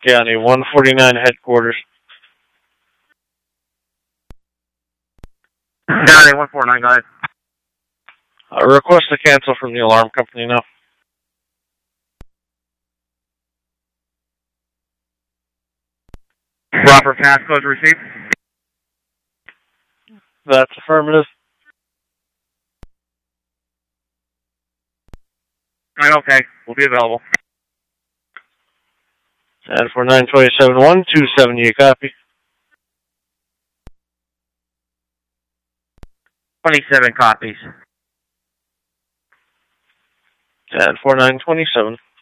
County 149 headquarters. County 149, go ahead. Request to cancel from the alarm company now. Proper passcode received? That's affirmative. Right, okay. We'll be available. And for 927-1, 270, copy. 27 copies. And for 927.